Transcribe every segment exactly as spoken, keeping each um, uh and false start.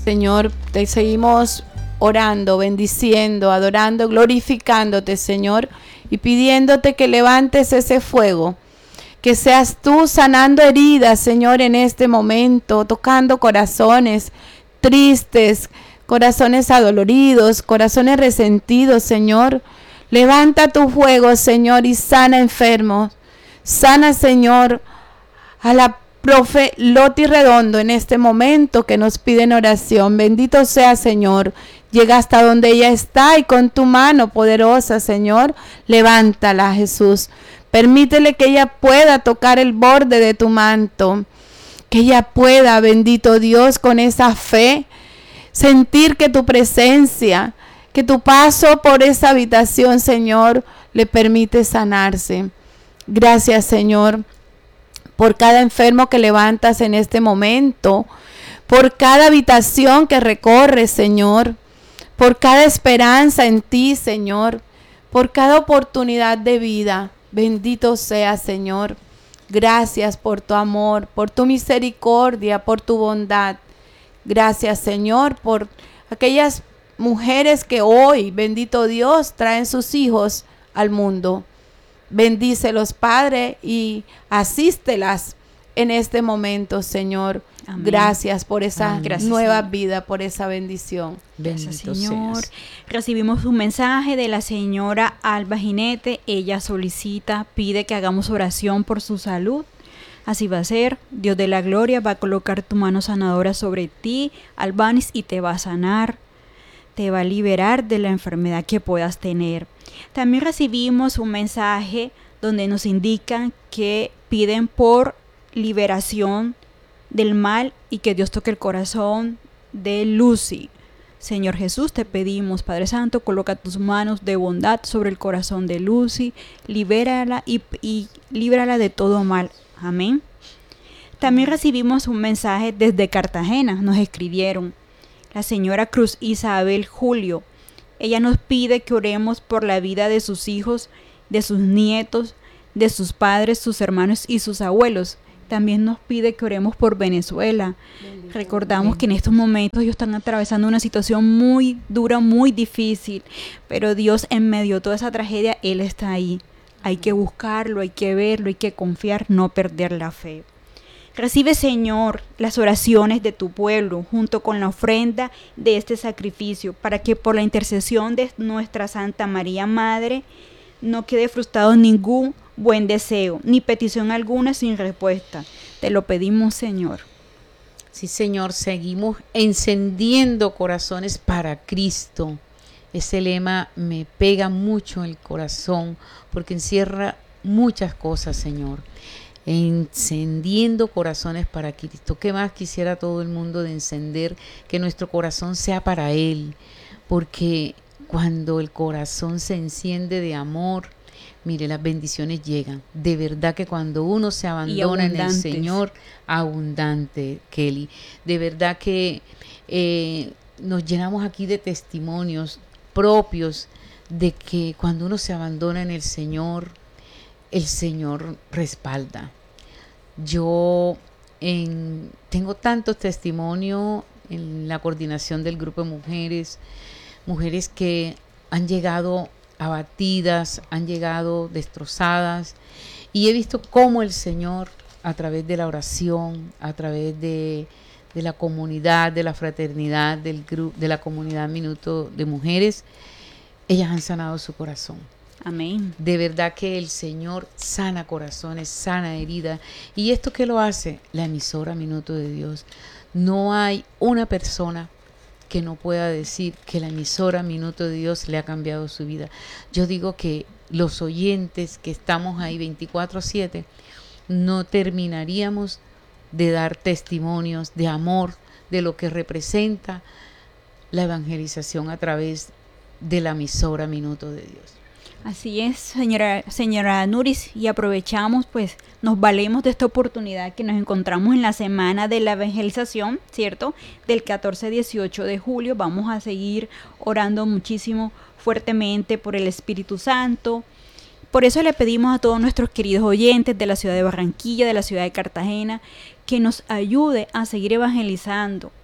Señor, te seguimos orando, bendiciendo, adorando, glorificándote, Señor, y pidiéndote que levantes ese fuego, que seas tú sanando heridas, Señor, en este momento, tocando corazones tristes, corazones adoloridos, corazones resentidos, Señor. Levanta tu fuego, Señor, y sana enfermos. Sana, Señor, a la profe Loti Redondo en este momento que nos piden oración. Bendito sea, Señor. Llega hasta donde ella está y con tu mano poderosa, Señor, levántala, Jesús. Permítele que ella pueda tocar el borde de tu manto. Que ella pueda, bendito Dios, con esa fe, sentir que tu presencia, que tu paso por esa habitación, Señor, le permite sanarse. Gracias, Señor, por cada enfermo que levantas en este momento, por cada habitación que recorres, Señor, por cada esperanza en ti, Señor, por cada oportunidad de vida. Bendito sea, Señor. Gracias por tu amor, por tu misericordia, por tu bondad. Gracias, Señor, por aquellas mujeres que hoy, bendito Dios, traen sus hijos al mundo. Bendícelos, Padre, y asístelas en este momento, Señor. Amén. Gracias por esa Amén. nueva Gracias, vida, por esa bendición. Gracias, Señor. Seas. Recibimos un mensaje de la señora Alba Jinete. Ella solicita, pide que hagamos oración por su salud. Así va a ser. Dios de la gloria va a colocar tu mano sanadora sobre ti, Albanis, y te va a sanar. Te va a liberar de la enfermedad que puedas tener. También recibimos un mensaje donde nos indican que piden por liberación del mal y que Dios toque el corazón de Lucy. Señor Jesús, te pedimos, Padre Santo, coloca tus manos de bondad sobre el corazón de Lucy, libérala y, y líbrala de todo mal. Amén. También recibimos un mensaje desde Cartagena, nos escribieron la señora Cruz Isabel Julio. Ella nos pide que oremos por la vida de sus hijos, de sus nietos, de sus padres, sus hermanos y sus abuelos. También nos pide que oremos por Venezuela. Bendito, Recordamos bendito. que en estos momentos ellos están atravesando una situación muy dura, muy difícil. Pero Dios, en medio de toda esa tragedia, Él está ahí. Hay que buscarlo, hay que verlo, hay que confiar, no perder la fe. Recibe, Señor, las oraciones de tu pueblo junto con la ofrenda de este sacrificio, para que por la intercesión de nuestra Santa María Madre no quede frustrado ningún buen deseo, ni petición alguna sin respuesta. Te lo pedimos, Señor. Sí, Señor, seguimos encendiendo corazones para Cristo. Ese lema me pega mucho en el corazón porque encierra muchas cosas, Señor. Encendiendo corazones para Cristo. ¿Qué más quisiera todo el mundo de encender? Que nuestro corazón sea para Él, porque cuando el corazón se enciende de amor, mire, las bendiciones llegan. De verdad que cuando uno se abandona en el Señor, abundante, Kelly. De verdad que eh, nos llenamos aquí de testimonios propios de que cuando uno se abandona en el Señor, el Señor respalda. Yo en, tengo tantos testimonios en la coordinación del grupo de mujeres, mujeres que han llegado abatidas, han llegado destrozadas, y he visto cómo el Señor, a través de la oración, a través de, de la comunidad, de la fraternidad, del grupo, de la comunidad Minuto de Mujeres, ellas han sanado su corazón. Amén. De verdad que el Señor sana corazones, sana heridas. ¿Y esto qué lo hace? La emisora Minuto de Dios. No hay una persona que no pueda decir que la emisora Minuto de Dios le ha cambiado su vida. Yo digo que los oyentes que estamos ahí veinticuatro siete, no terminaríamos de dar testimonios de amor, de lo que representa la evangelización a través de la emisora Minuto de Dios. Así es, señora, señora Nuris, y aprovechamos, pues, nos valemos de esta oportunidad que nos encontramos en la semana de la evangelización, ¿cierto? Del catorce a dieciocho de julio, vamos a seguir orando muchísimo fuertemente por el Espíritu Santo. Por eso le pedimos a todos nuestros queridos oyentes de la ciudad de Barranquilla, de la ciudad de Cartagena, que nos ayude a seguir evangelizando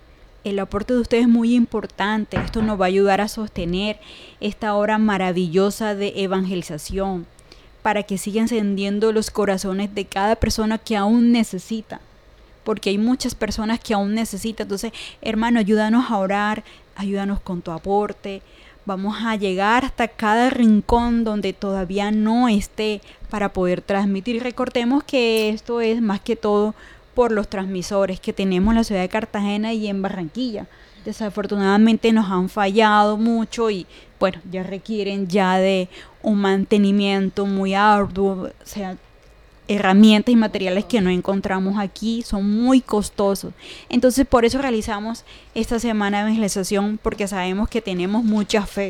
El aporte de ustedes es muy importante. Esto nos va a ayudar a sostener esta hora maravillosa de evangelización, para que siga encendiendo los corazones de cada persona que aún necesita, porque hay muchas personas que aún necesitan. Entonces, hermano, ayúdanos a orar, ayúdanos con tu aporte. Vamos a llegar hasta cada rincón donde todavía no esté, para poder transmitir. Recordemos que esto es más que todo por los transmisores que tenemos en la ciudad de Cartagena y en Barranquilla. Desafortunadamente nos han fallado mucho y bueno, ya requieren ya de un mantenimiento muy arduo, o sea, herramientas y materiales que no encontramos aquí son muy costosos. Entonces por eso realizamos esta semana de evangelización, porque sabemos que tenemos mucha fe.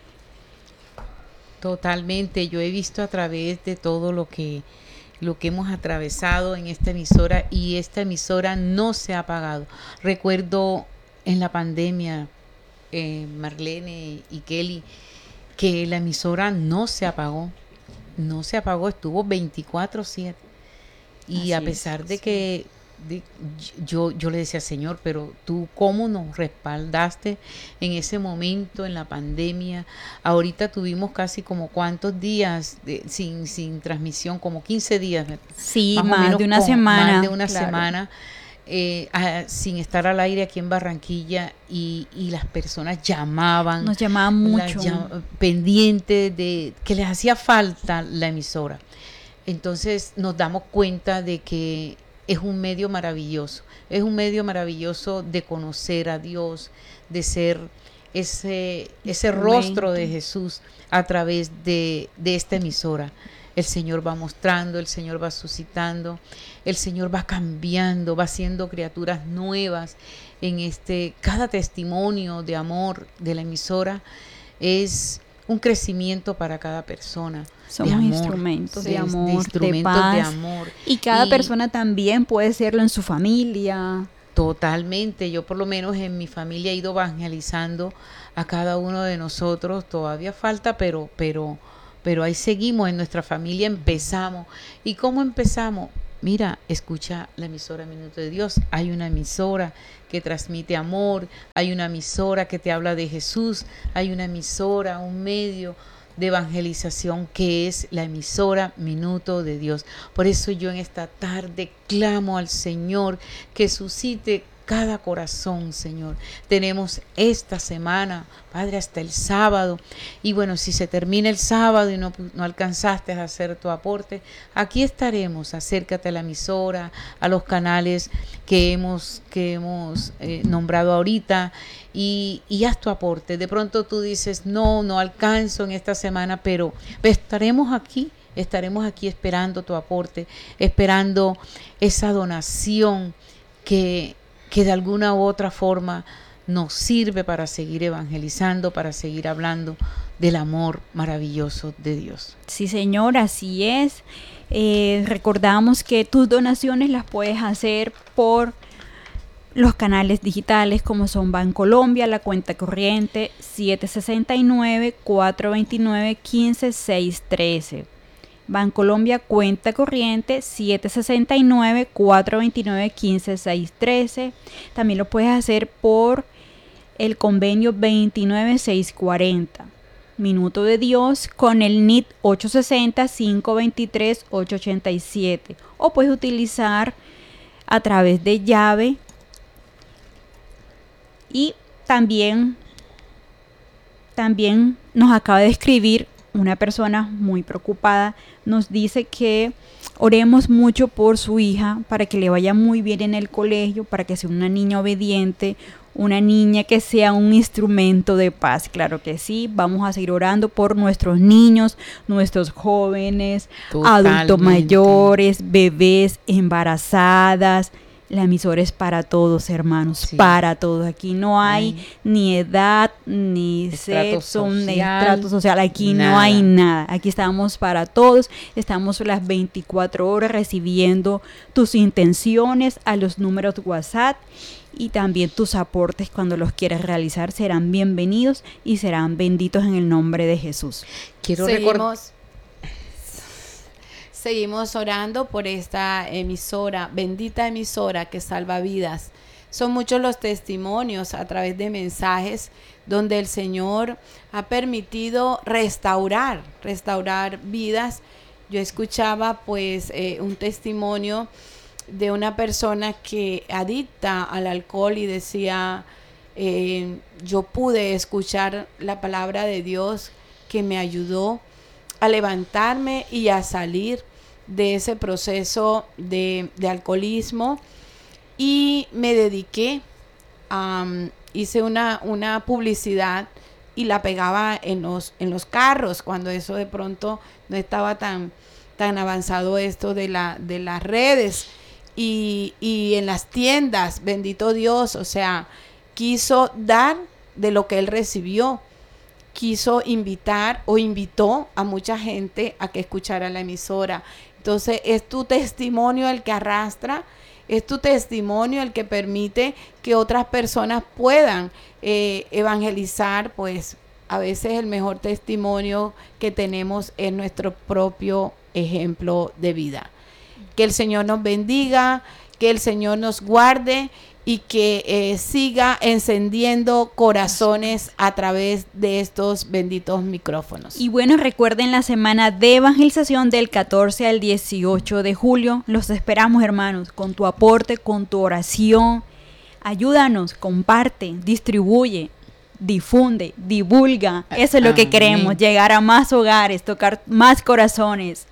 Totalmente, yo he visto a través de todo lo que lo que hemos atravesado en esta emisora, y esta emisora no se ha apagado. Recuerdo en la pandemia, eh, Marlene y Kelly, que la emisora no se apagó, no se apagó, estuvo veinticuatro siete. Y Así a pesar es, de sí. que de- yo, yo le decía, Señor, pero tú cómo nos respaldaste en ese momento, en la pandemia. Ahorita tuvimos casi como cuántos días de- sin, sin transmisión, como quince días, ¿verdad? Sí, Más o más menos de una con- semana. más de una claro. semana eh, ah, sin estar al aire aquí en Barranquilla, y, y las personas llamaban, Nos llamaban las mucho. llam- pendientes de que les hacía falta la emisora. Entonces nos damos cuenta de que es un medio maravilloso, es un medio maravilloso de conocer a Dios, de ser ese, ese Instrumento. rostro de Jesús a través de, de esta emisora. El Señor va mostrando, el Señor va suscitando, el Señor va cambiando, va haciendo criaturas nuevas en este, cada testimonio de amor de la emisora es un crecimiento para cada persona. Somos de amor, instrumentos de de- amor, de de instrumentos paz. de amor. Y cada Y- persona también puede serlo en su familia. Totalmente, yo por lo menos en mi familia he ido evangelizando a cada uno de nosotros. Todavía falta, pero, pero, pero ahí seguimos. En nuestra familia empezamos. ¿Y cómo empezamos? Mira, escucha la emisora Minuto de Dios. Hay una emisora que transmite amor, hay una emisora que te habla de Jesús, hay una emisora, un medio de evangelización que es la emisora Minuto de Dios. Por eso yo en esta tarde clamo al Señor que suscite cada corazón, Señor. Tenemos esta semana, Padre, hasta el sábado. Y bueno, si se termina el sábado y no, no alcanzaste a hacer tu aporte, aquí estaremos. Acércate a la emisora, a los canales que hemos, que hemos eh, nombrado ahorita, y, y haz tu aporte. De pronto tú dices, no, no alcanzo en esta semana, pero estaremos aquí. Estaremos aquí esperando tu aporte, esperando esa donación que que de alguna u otra forma nos sirve para seguir evangelizando, para seguir hablando del amor maravilloso de Dios. Sí, Señor, así es. Eh, recordamos que tus donaciones las puedes hacer por los canales digitales como son Bancolombia, la cuenta corriente siete seis nueve, cuatro dos nueve, uno cinco seis uno tres. Bancolombia, cuenta corriente siete seis nueve, cuatro dos nueve, uno cinco seis uno tres. También lo puedes hacer por el convenio veintinueve seiscientos cuarenta. Minuto de Dios con el N I T ocho sesenta, cinco veintitrés, ocho ochenta y siete. O puedes utilizar a través de llave. Y también, también nos acaba de escribir una persona muy preocupada. Nos dice que oremos mucho por su hija para que le vaya muy bien en el colegio, para que sea una niña obediente, una niña que sea un instrumento de paz. Claro que sí, vamos a seguir orando por nuestros niños, nuestros jóvenes, Totalmente. adultos mayores, bebés, embarazadas. La emisora es para todos, hermanos, Sí. para todos. Aquí no hay Ay. ni edad, ni Estrato sexo, ni social, estrato social. Aquí no nada. hay nada. Aquí estamos para todos. Estamos las veinticuatro horas recibiendo tus intenciones a los números WhatsApp, y también tus aportes cuando los quieras realizar serán bienvenidos y serán benditos en el nombre de Jesús. Quiero recordar. Seguimos, seguimos orando por esta emisora, bendita emisora que salva vidas. Son muchos los testimonios a través de mensajes donde el Señor ha permitido restaurar, restaurar vidas. Yo escuchaba pues eh, un testimonio de una persona que adicta al alcohol y decía, eh, yo pude escuchar la palabra de Dios que me ayudó a levantarme y a salir de ese proceso de, de alcoholismo. Y me dediqué, um, hice una, una publicidad y la pegaba en los, en los carros, cuando eso de pronto no estaba tan, tan avanzado esto de, la, de las redes y, y en las tiendas, bendito Dios, o sea, quiso dar de lo que él recibió, quiso invitar o invitó a mucha gente a que escuchara la emisora. Entonces es tu testimonio el que arrastra, es tu testimonio el que permite que otras personas puedan eh, evangelizar. Pues a veces el mejor testimonio que tenemos es nuestro propio ejemplo de vida. Que el Señor nos bendiga, que el Señor nos guarde y que eh, siga encendiendo corazones a través de estos benditos micrófonos. Y bueno, recuerden la semana de evangelización del catorce al dieciocho de julio. Los esperamos, hermanos, con tu aporte, con tu oración. Ayúdanos, comparte, distribuye, difunde, divulga. Eso es lo que queremos, llegar a más hogares, tocar más corazones.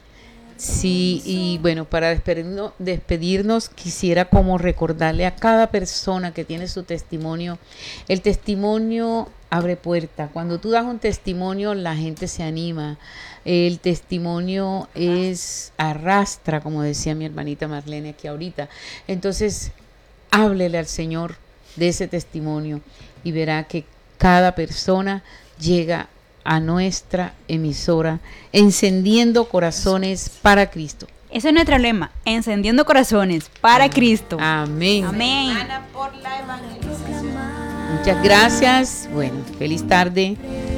Sí, y bueno, para despedirnos, despedirnos quisiera como recordarle a cada persona que tiene su testimonio, el testimonio abre puerta. Cuando tú das un testimonio, la gente se anima. El testimonio es arrastra, como decía mi hermanita Marlene aquí ahorita. Entonces, háblele al Señor de ese testimonio y verá que cada persona llega a nuestra emisora, encendiendo corazones para Cristo. Ese es nuestro lema, encendiendo corazones para Amén. Cristo. Amén. Amén. Por la evangelización. Muchas gracias. Bueno, feliz tarde.